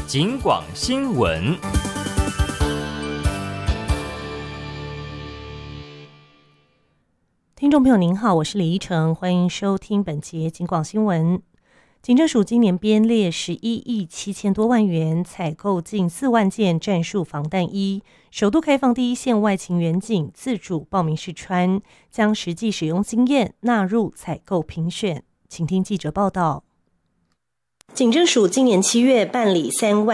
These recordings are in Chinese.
警广新闻。 听众朋友您好，我是李依晨，欢迎收听本节警广新闻。警政署今年编列11亿7千多万元，采购近4万件战术防弹衣，首度开放第一线外勤员警自主报名试穿，将实际使用经验纳入采购评选。请听记者报道。警政署今年7月办理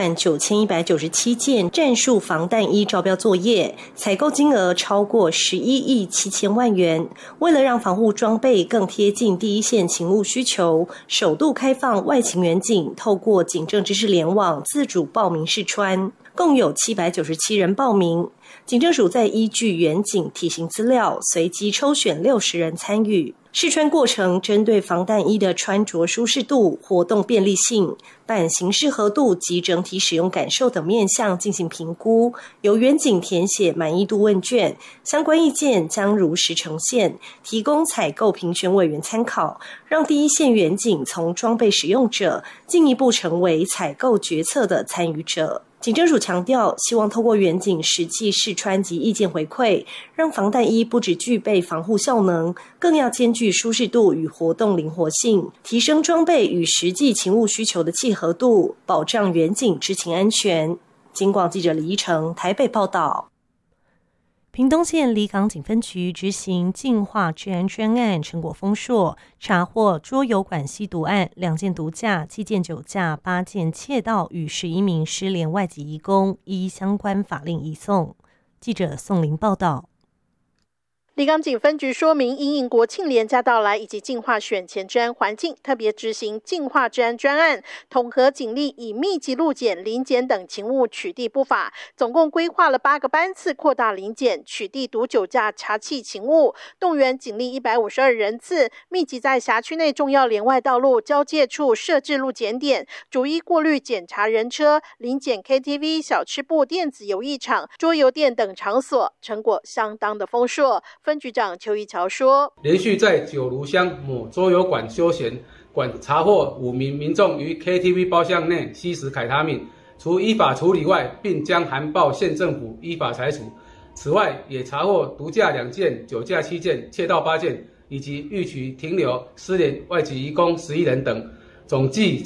39197件战术防弹衣招标作业，采购金额超过11亿7千万元。为了让防护装备更贴近第一线勤务需求，首度开放外勤员警透过警政知识联网自主报名试穿，共有797人报名。警政署在依据员警体型资料，随机抽选60人参与。试穿过程针对防弹衣的穿着舒适度、活动便利性、版型适合度及整体使用感受等面向进行评估，由员警填写满意度问卷，相关意见将如实呈现，提供采购评选委员参考，让第一线员警从装备使用者进一步成为采购决策的参与者。警政署强调，希望透过员警实际试穿及意见回馈，让防弹衣不只具备防护效能，更要兼具舒适度与活动灵活性，提升装备与实际勤务需求的契合度，保障员警执勤安全。警广记者李依成台北报道。屏东县里港警分局执行净化治安专案成果丰硕，查获桌游馆吸毒案2件毒驾、7件酒驾、8件窃盗与11名失联外籍移工，依相关法令移送。记者宋玲报道。 里港警分局说明，因应国庆连假到来以及净化选前治安环境，特别执行净化治安专案，统合警力以密集路检、临检等勤务取缔不法，总共规划了8个班次，扩大临检、取缔毒酒驾查缉勤务，动员警力152人次，密集在辖区内重要连外道路交界处设置路检点，逐一过滤检查人车，临检 KTV、小吃部、电子游艺场、桌游店等场所，成果相当的丰硕。分局长邱一桥说， 连续在九如乡某桌游馆休闲馆查获5名民众于 KTV 包厢内吸食凯他命，除依法处理外，并将函报县政府依法裁处。此外，也查获毒驾2件、酒驾7件、窃盗8件，以及逾期停留失联外籍移工11人等，总计